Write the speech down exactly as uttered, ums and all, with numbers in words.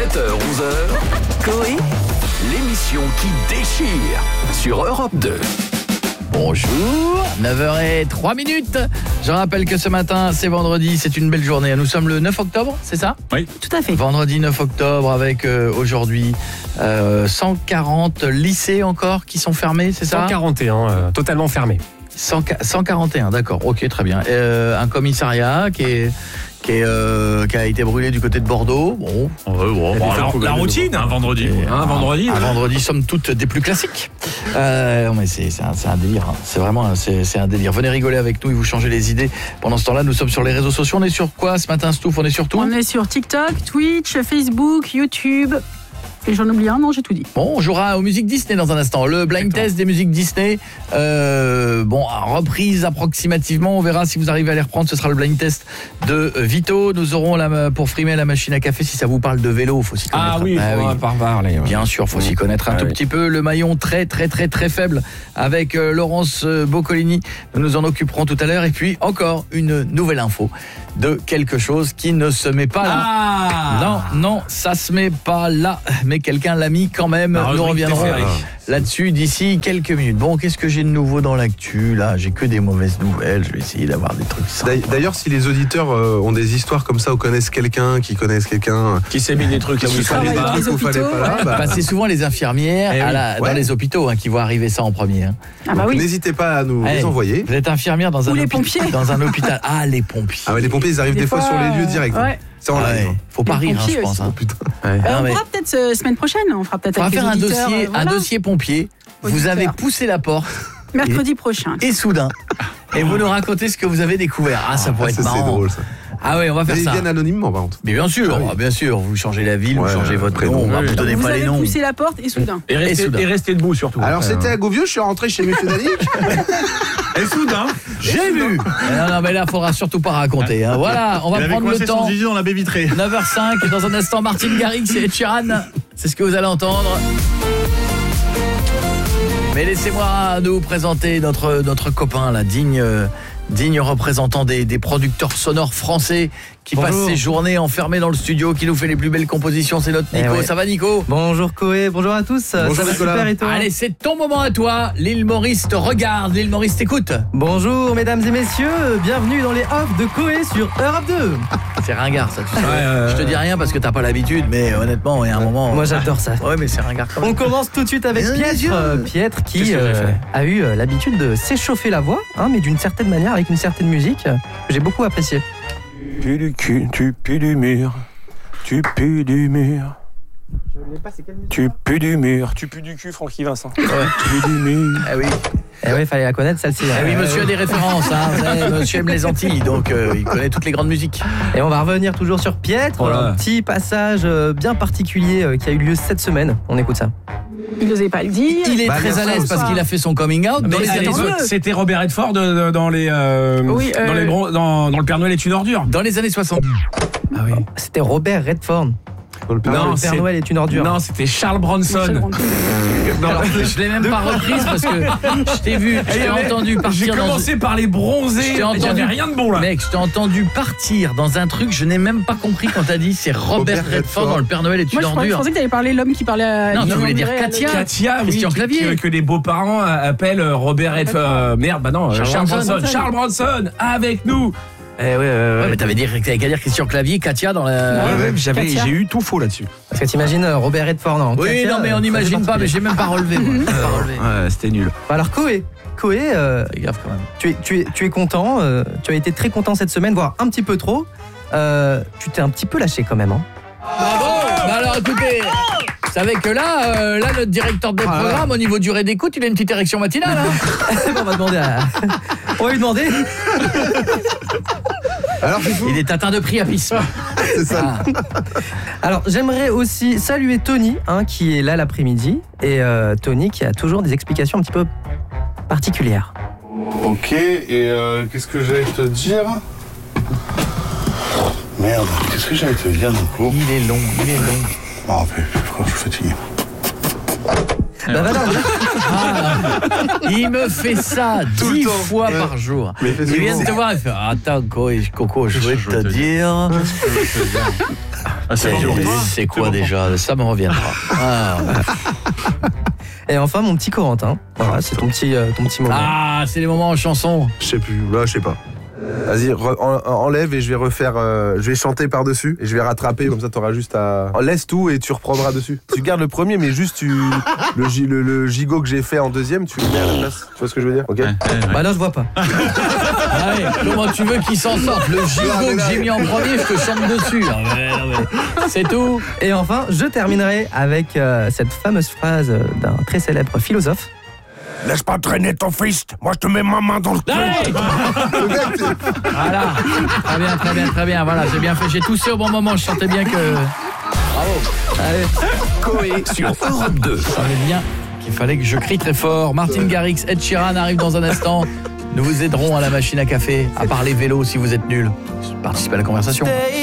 sept heures onze heures, Coé, l'émission qui déchire sur Europe deux. Bonjour, neuf heures zéro trois minutes. Je rappelle que ce matin, c'est vendredi, c'est une belle journée. Nous sommes le neuf octobre, c'est ça? Oui, tout à fait. Vendredi neuf octobre avec euh, aujourd'hui euh, cent quarante lycées encore qui sont fermés, c'est ça? cent quarante et un, euh, totalement fermé. cent quarante et un, d'accord, ok, très bien. Euh, un commissariat qui est... Qui, est, euh, qui a été brûlé du côté de Bordeaux. Bon, ouais, bon, bon alors, la routine, un vendredi. Et, un vendredi, un ouais. vendredi, somme toute des plus classiques. Euh, mais c'est, c'est, un, c'est un délire. Hein. C'est vraiment un, c'est, c'est un délire. Venez rigoler avec nous et vous changez les idées. Pendant ce temps-là, nous sommes sur les réseaux sociaux. On est sur quoi ce matin, Stouff? On est sur tout? On est sur TikTok, Twitch, Facebook, YouTube. Et j'en oublie un, non, j'ai tout dit. Bon, on jouera aux musiques Disney dans un instant. Le blind Exactement. Test des musiques Disney. Euh, bon, reprise approximativement. On verra si vous arrivez à les reprendre. Ce sera le blind test de Vito. Nous aurons la, pour frimer la machine à café. Si ça vous parle de vélo, faut s'y connaître. Ah oui, ah, on va oui. pas parler. Ouais. Bien sûr, faut oui. s'y connaître un ah, tout oui. petit peu. Le maillon très, très, très, très faible avec euh, Laurence Boccolini. Nous nous en occuperons tout à l'heure. Et puis, encore une nouvelle info de quelque chose qui ne se met pas là. Ah non, non, ça se met pas là. Mais quelqu'un l'a mis quand même. Alors, nous reviendrons là-dessus d'ici quelques minutes. Bon, qu'est-ce que j'ai de nouveau dans l'actu là? J'ai que des mauvaises nouvelles. Je vais essayer d'avoir des trucs sympas. D'ailleurs, si les auditeurs euh, ont des histoires comme ça ou connaissent quelqu'un qui connaissent quelqu'un qui s'est mis des trucs là où il fallait pas, des hôpitaux, fallait pas là, bah, bah, c'est souvent les infirmières eh oui. à la, dans ouais. les hôpitaux hein, qui vont arriver ça en premier. Hein. Ah bah oui. N'hésitez pas à nous Allez, les envoyer. Vous êtes infirmière dans un, ou les hôpi- pompiers. dans un hôpital. Ah, les pompiers. Ah ouais, les pompiers, ils arrivent des, des fois, fois sur les lieux directs. Ouais. C'est en ah live. ouais. Faut pas les rire, hein, je pense. Hein. Putain. Ouais. Bah, non, on mais... fera peut-être euh, semaine prochaine. On fera peut-être on va avec faire les un auditeurs, dossier, euh, voilà. un dossier pompier. Auditeur. Vous avez poussé la porte. Mercredi et, prochain. Et soudain. Et vous nous racontez ce que vous avez découvert. Ah, ça pourrait ah, être ça, marrant. C'est drôle, ça. Ah ouais, on va faire mais ça. Ils viennent anonymement, par contre. Mais bien sûr, ah, oui. bien sûr. Vous changez la ville, ouais, vous changez votre prénom, nom, on va oui. vous donner vous pas les noms. Vous avez poussé la porte et soudain. Et restez, et soudain. Et restez debout surtout. Alors, c'était à Gouvieux, je suis rentré chez Monsieur Danic. Et soudain, j'ai vu. Non, non, mais là, il faudra surtout pas raconter. Hein. Voilà, on va Il prendre avait le temps. son zizi dans la baie vitrée. neuf heures cinq, et dans un instant, Martin Garrix et Ed Sheeran. C'est ce que vous allez entendre. Mais laissez-moi nous présenter notre, notre copain, là, digne, digne représentant des, des producteurs sonores français qui Bonjour. passe ses journées enfermé dans le studio, qui nous fait les plus belles compositions. C'est notre Nico. Eh ouais. Ça va, Nico? Bonjour Coé, bonjour à tous. Bonjour, ça va Nicolas. super et toi? Allez, c'est ton moment à toi. L'île Maurice te regarde, l'île Maurice t'écoute. Bonjour mesdames et messieurs, bienvenue dans les off de Coé sur Europe deux. C'est ringard ça, tu sais. Ouais, euh... Je te dis rien parce que t'as pas l'habitude, mais honnêtement, il y a un moment... Moi j'adore ça. Ouais, mais c'est ringard quand même. On commence tout de suite avec Pietre, euh, Pietre qui euh, a eu euh, l'habitude de s'échauffer la voix, hein, mais d'une certaine manière, avec une certaine musique, euh, que j'ai beaucoup appréciée. Tu pues du cul, tu pues du mur, tu pues du mur. Tu pues du mur, tu pues du cul, Francky Vincent. Ouais. Tu pues du mur. Ah oui. Eh oui, fallait la connaître celle-ci. Ah oui, monsieur a des références, hein. Vous savez, monsieur aime les Antilles, donc euh, il connaît toutes les grandes musiques. Et on va revenir toujours sur Pietre, voilà. Un petit passage euh, bien particulier euh, qui a eu lieu cette semaine. On écoute ça. Il n'osait pas le dire. Il est bah, très à l'aise parce qu'il a fait son coming out. Dans mais les allez, années, c'était Robert Redford dans, dans les euh, oui, euh... dans les dans, dans le Père Noël est une ordure. Dans les années soixante. Ah oui. C'était Robert Redford. Dans le Père, non, le Père Noël est une ordure. Non, c'était Charles Bronson. Non, alors, je l'ai même pas reprise parce que je t'ai vu, je t'ai entendu partir. J'ai commencé dans... par les bronzés. Je t'ai entendu... J'avais rien de bon là. Mec, je t'ai entendu partir dans un truc, je n'ai même pas compris quand t'as dit c'est Robert, Robert Redford dans le Père Noël est une Moi, ordure. Je pensais que t'allais parler l'homme qui parlait à... Non, tu voulais dire Katia. Katia, Christian oui, Clavier. Que, que les beaux-parents appellent Robert Redford. Euh, merde, bah non, Charles, Charles Bronson. Bronson. Charles Bronson, avec nous. Eh ouais, ouais, ouais. Ouais, mais t'avais dit, t'avais qu'à dire Christian Clavier, Katia dans la... Ouais, ouais, j'avais, Katia. j'ai eu tout faux là-dessus. Parce que t'imagines euh, Robert Redford en Oui, Katia, non, mais on euh, n'imagine pas, mais j'ai même pas relevé. Moi. J'ai pas relevé. Ouais, c'était nul. Alors Coé, Coé, euh, Fais gaffe quand même. tu es, tu es, tu es content, euh, tu as été très content cette semaine, voire un petit peu trop. Euh, tu t'es un petit peu lâché quand même. Hein. Bravo. Bah alors écoutez, vous savez que là, euh, là notre directeur de programme, ah, au niveau durée d'écoute, il a une petite érection matinale. Hein. On va demander à... On va lui demander. Alors, Fifou, il est atteint de priapisme. c'est ça. Ah. Alors j'aimerais aussi saluer Tony, hein, qui est là l'après-midi, et euh, Tony qui a toujours des explications un petit peu particulières. Ok, et euh, qu'est-ce que j'allais te dire? Merde, qu'est-ce que j'allais te dire du coup? Il est long, il est long. Oh, mais pourquoi je suis fatigué? Bah, bah, non, Ah, il me fait ça Tout dix le temps. fois Ouais. par jour. Mais Il vient de te voir, il fait attends Coco, Coco, je vais te dire. Ah, c'est C'est- bon pour toi. C'est quoi déjà? Ça me reviendra. Ah, Et enfin, mon petit Corentin. Voilà, c'est ton petit, euh, ton petit moment. ah c'est les moments en chanson. Je sais plus, là je sais pas. Vas-y, re- en- enlève et je vais refaire, euh, je vais chanter par-dessus et je vais rattraper, comme ça t'auras juste à... Laisse tout et tu reprendras dessus. Tu gardes le premier mais juste tu... le, gi- le, le gigot que j'ai fait en deuxième, tu le mets à la place. Tu vois ce que je veux dire? Ok. Bah là, je vois pas. Allez, comment tu veux qu'il s'en sorte? Le gigot que j'ai mis en premier, je te chante dessus. Ah ouais, non, mais c'est tout. Et enfin, je terminerai avec euh, cette fameuse phrase d'un très célèbre philosophe. Laisse pas traîner ton fils. Moi, je te mets ma main dans le cul. Allez, voilà. Très bien, très bien, très bien. Voilà, j'ai bien fait. J'ai toussé au bon moment. Je sentais bien que... Bravo. Allez. Coé sur Europe deux. Je savais bien qu'il fallait que je crie très fort. Martin Garrix, Ed Sheeran arrive dans un instant. Nous vous aiderons à la machine à café, à parler vélo si vous êtes nuls. Participez à la conversation.